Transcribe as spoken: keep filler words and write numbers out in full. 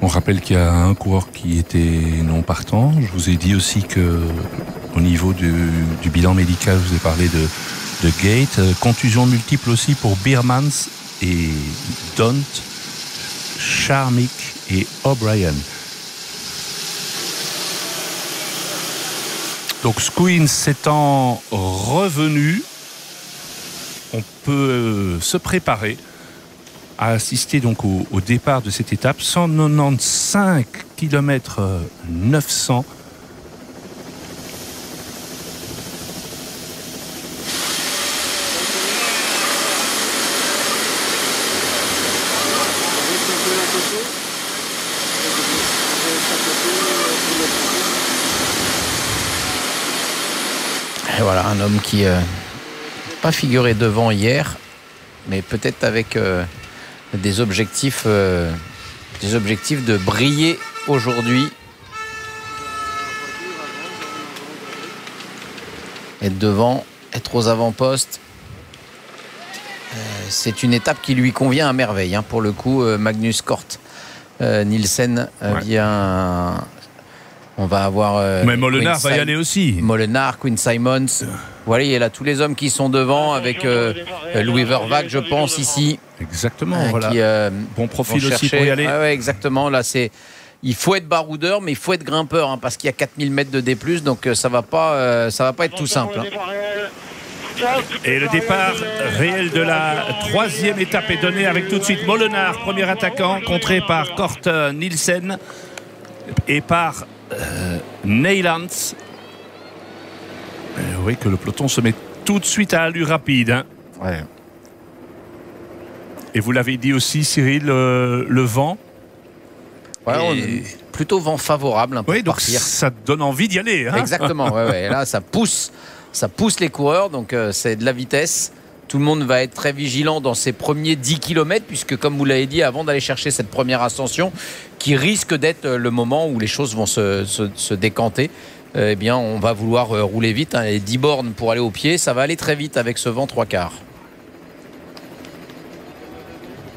On rappelle qu'il y a un coureur qui était non partant. Je vous ai dit aussi que au niveau du, du bilan médical, je vous ai parlé de, de Gate. Contusion multiple aussi pour Biermans et Dont, Charmick et O'Brien. Donc Skuins s'étant revenu, on peut euh, se préparer à assister donc au, au départ de cette étape. cent quatre-vingt-quinze kilomètres neuf cents. Et voilà, un homme qui n'a euh, pas figuré devant hier, mais peut-être avec euh, des objectifs, euh, des objectifs de briller aujourd'hui. Être devant, être aux avant-postes. Euh, c'est une étape qui lui convient à merveille. Hein. Pour le coup, euh, Magnus Cort euh, Nielsen euh, ouais. vient... On va avoir. Euh, Mais Molenard va y aller aussi. Molenard, Quinn Simons. Voilà, il y a là tous les hommes qui sont devant avec euh, Louis Vervac, je pense, ici. Exactement, euh, voilà. Qui, euh, bon profil aussi pour y aller. Ah ouais, exactement. Là, c'est. Il faut être baroudeur, mais il faut être grimpeur, hein, parce qu'il y a quatre mille mètres de D plus, donc euh, ça va pas, euh, ça va pas être tout simple. Hein. Et le départ réel de la troisième étape est donné avec tout de suite Molenard, premier attaquant, contré par Cort Nielsen et par Euh, Neylands. Euh, vous voyez que le peloton se met tout de suite à allure rapide. Hein. Ouais. Et vous l'avez dit aussi, Cyril, le, le vent. Ouais, Et... on, plutôt vent favorable. Un peu oui, donc partir. ça donne envie d'y aller. Hein. Exactement. Ouais, ouais. Là, ça pousse, ça pousse les coureurs. Donc euh, c'est de la vitesse. Tout le monde va être très vigilant dans ces premiers dix kilomètres, puisque comme vous l'avez dit, avant d'aller chercher cette première ascension, qui risque d'être le moment où les choses vont se, se, se décanter, eh bien, on va vouloir rouler vite. Hein, les dix bornes pour aller au pied, ça va aller très vite avec ce vent trois quarts.